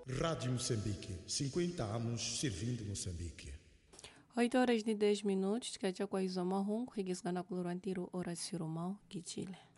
Rádio Moçambique, 50 anos servindo Moçambique. 8 horas e 10 minutos, que é com a Isoma Hong, que é na Colorantiro, Horácio Romão, Guichile.